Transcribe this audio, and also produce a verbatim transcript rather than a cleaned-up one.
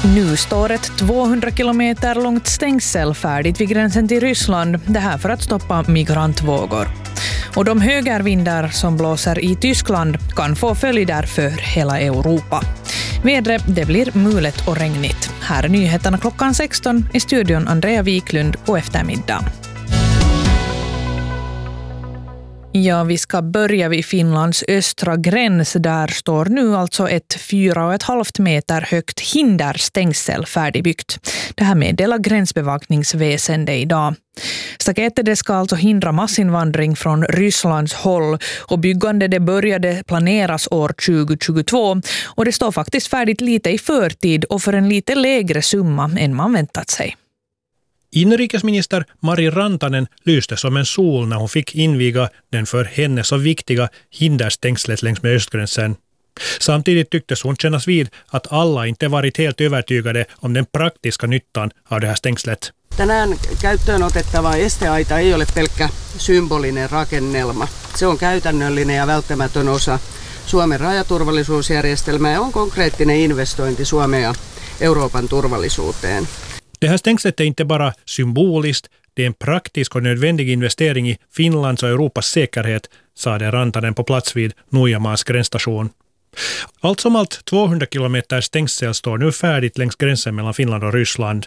Nu står ett tvåhundra kilometer långt stängsel färdigt vid gränsen till Ryssland, det här för att stoppa migrantvågor. Och de högervindar som blåser i Tyskland kan få följder för hela Europa. Vädret, det blir mulet och regnigt. Här är nyheterna klockan sexton, i studion Andrea Wiklund och eftermiddag. Ja, vi ska börja vid Finlands östra gräns. Där står nu alltså ett fyra och ett halvt meter högt hinderstängsel färdigbyggt. Det här meddelar gränsbevakningsväsende idag. Staketet det ska alltså hindra massinvandring från Rysslands håll och byggande det började planeras år tjugo tjugotvå och det står faktiskt färdigt lite i förtid och för en lite lägre summa än man väntat sig. Inrikesminister Mari Rantanen lyste som en sol när hon fick inviga den för henne så viktiga hinderstängslet längs med östgränsen. Samtidigt tycktes hon kännas vid att alla inte varit helt övertygade om den praktiska nyttan av det här stängslet. Tänään käyttöön otettava esteaita ei ole pelkkä symbolinen rakennelma. Se on käytännöllinen ja välttämätön osa Suomen rajaturvallisuusjärjestelmää ja on konkreettinen investointi Suomen ja Euroopan turvallisuuteen. Det här stängslet är inte bara symboliskt, det är en praktisk och nödvändig investering i Finlands och Europas säkerhet, sade Rantanen på plats vid Nuijamaas gränsstation. Allt som allt tvåhundra kilometer stängsel står nu färdigt längs gränsen mellan Finland och Ryssland.